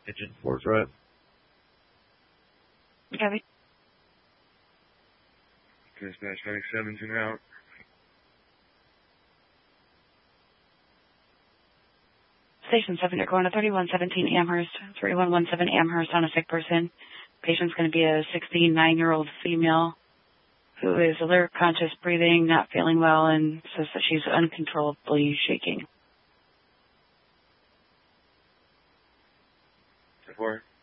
Engine 4's right. Copy. Dispatch 97's en route. Station 7, you're going to 3117 Amherst, 3117 Amherst on a sick person. Patient's going to be a 69-year-old female who is alert, conscious, breathing, not feeling well, and says that she's uncontrollably shaking. 4.